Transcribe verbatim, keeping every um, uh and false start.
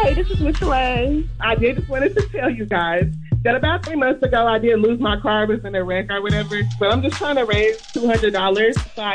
Hey, this is Miss Shalay. I did just wanted to tell you guys that about three months ago, I did lose my car. I was in a wreck or whatever. But I'm just trying to raise two hundred dollars so I